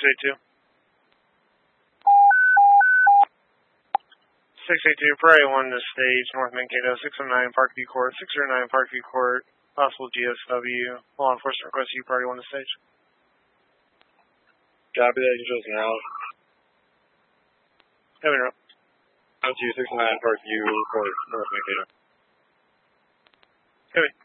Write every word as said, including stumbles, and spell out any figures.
eight two. six eight two, Priority one to stage, North Mankato, six oh nine Parkview Court, six oh nine Parkview Court, possible G S W, law enforcement request you, Priority one to stage. Copy that, Angels now. Have interrupt. Out to you, six oh nine Parkview Court, North Mankato. Copy.